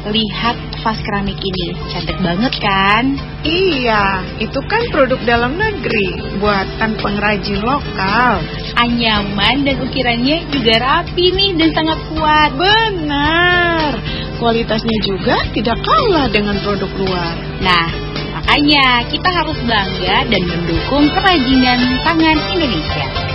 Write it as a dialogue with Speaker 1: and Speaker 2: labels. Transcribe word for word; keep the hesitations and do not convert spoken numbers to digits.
Speaker 1: lihat vas keramik ini. Cantik banget kan?
Speaker 2: Iya, itu kan produk dalam negeri, buatan pengrajin lokal.
Speaker 1: Anyaman dan ukirannya juga rapi nih dan sangat kuat.
Speaker 2: Benar, kualitasnya juga tidak kalah dengan produk luar.
Speaker 1: Nah, makanya kita harus bangga dan mendukung kerajinan tangan Indonesia.